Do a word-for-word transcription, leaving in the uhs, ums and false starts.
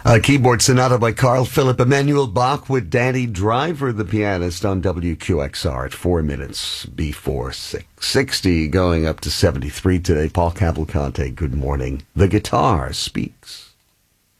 A keyboard sonata by Carl Philipp Emanuel Bach with Danny Driver, the pianist, on W Q X R at four minutes before six. sixty going up to seventy-three today. Paul Cavalcante, good morning. The guitar speaks.